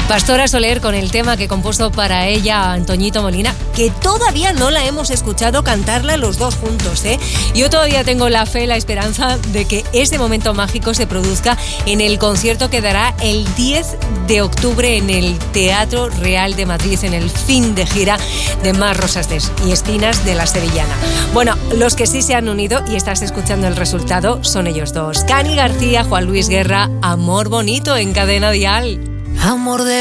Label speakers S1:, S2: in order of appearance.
S1: Pastora Soler con el tema que compuso para ella Antoñito Molina, que todavía no la hemos escuchado cantarla los dos juntos, ¿eh? Yo todavía tengo la fe, la esperanza de que ese momento mágico se produzca en el concierto que dará el 10 de octubre en el Teatro Real de Madrid, en el fin de gira de Más Rosas y Espinas de la Sevillana. Bueno, los que sí se han unido y estás escuchando el resultado son ellos dos. Cani García, Juan Luis Guerra, Amor Bonito en Cadena Dial.
S2: Amor de